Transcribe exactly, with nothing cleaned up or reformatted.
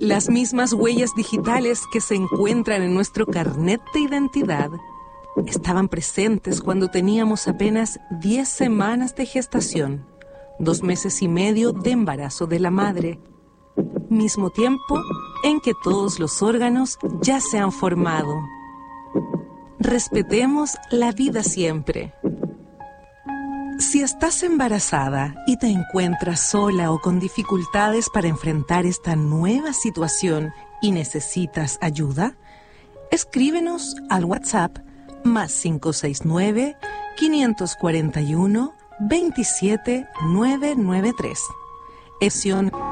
Las mismas huellas digitales que se encuentran en nuestro carnet de identidad estaban presentes cuando teníamos apenas diez semanas de gestación, dos meses y medio de embarazo de la madre, mismo tiempo en que todos los órganos ya se han formado. Respetemos la vida siempre. Si estás embarazada y te encuentras sola o con dificultades para enfrentar esta nueva situación y necesitas ayuda, escríbenos al WhatsApp más cinco seis nueve, cinco cuatro uno, dos siete nueve nueve tres. Esión